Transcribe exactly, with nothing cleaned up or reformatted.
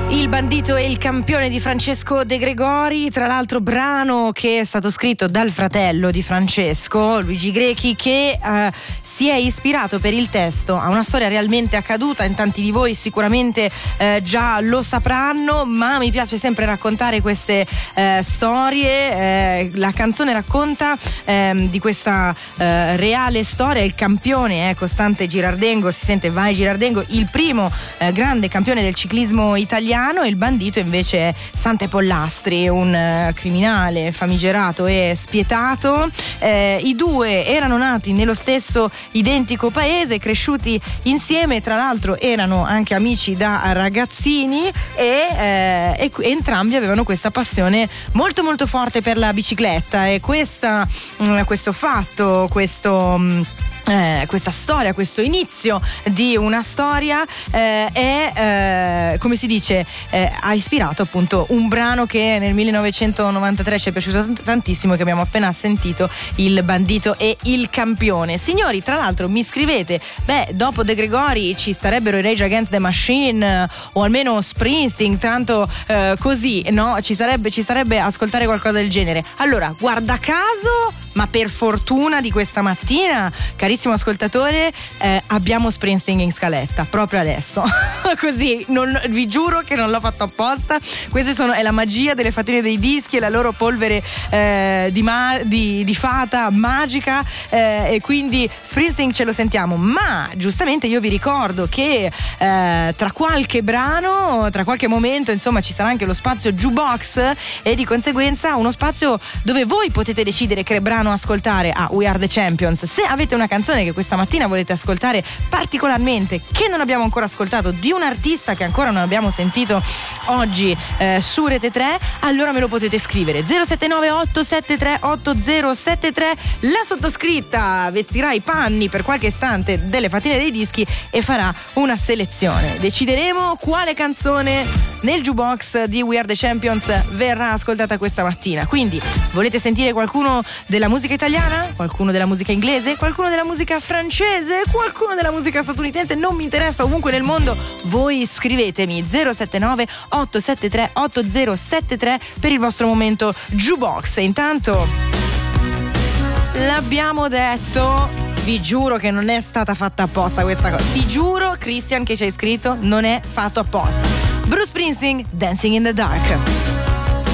Il bandito e il campione di Francesco De Gregori, tra l'altro brano che è stato scritto dal fratello di Francesco, Luigi Grechi, che eh, si è ispirato per il testo a una storia realmente accaduta. In tanti di voi sicuramente eh, già lo sapranno, ma mi piace sempre raccontare queste eh, storie. Eh, la canzone racconta eh, di questa eh, reale storia. Il campione è Costante Girardengo, si sente vai Girardengo, il primo eh, grande campione del ciclismo italiano, e il bandito invece è Sante Pollastri, un uh, criminale famigerato e spietato. Eh, I due erano nati nello stesso identico paese, cresciuti insieme, tra l'altro erano anche amici da ragazzini e, eh, e entrambi avevano questa passione molto molto forte per la bicicletta, e questa, mh, questo fatto, questo... Mh, Eh, questa storia, questo inizio di una storia eh, è eh, come si dice eh, ha ispirato appunto un brano che nel millenovecentonovantatré ci è piaciuto tantissimo, che abbiamo appena sentito, Il bandito e il campione. Signori, tra l'altro mi scrivete, beh, dopo De Gregori ci starebbero i Rage Against the Machine o almeno Springsteen, tanto eh, così, no? Ci sarebbe, ci starebbe ascoltare qualcosa del genere. Allora, guarda caso, ma per fortuna di questa mattina, carissimo ascoltatore, eh, abbiamo Springsteen in scaletta proprio adesso. Così, non, vi giuro che non l'ho fatto apposta. Queste sono, è la magia delle fatine dei dischi e la loro polvere eh, di, ma, di, di fata magica, eh, e quindi Springsteen ce lo sentiamo. Ma giustamente io vi ricordo che eh, tra qualche brano, tra qualche momento, insomma, ci sarà anche lo spazio Jukebox, e di conseguenza uno spazio dove voi potete decidere che brano ascoltare a We Are The Champions. Se avete una canzone che questa mattina volete ascoltare particolarmente, che non abbiamo ancora ascoltato, di un artista che ancora non abbiamo sentito oggi eh, su Rete tre, allora me lo potete scrivere zero sette nove otto sette tre otto zero sette tre. La sottoscritta vestirà i panni per qualche istante delle fatine dei dischi e farà una selezione. Decideremo quale canzone nel jukebox di We Are The Champions verrà ascoltata questa mattina. Quindi volete sentire qualcuno della musica italiana, qualcuno della musica inglese, qualcuno della musica francese, qualcuno della musica statunitense, non mi interessa, ovunque nel mondo voi scrivetemi zero sette nove otto sette tre otto zero sette tre per il vostro momento jukebox. E intanto l'abbiamo detto, vi giuro che non è stata fatta apposta questa cosa, ti giuro, Christian, che ci hai scritto, non è fatto apposta. Bruce Springsteen, Dancing in the Dark.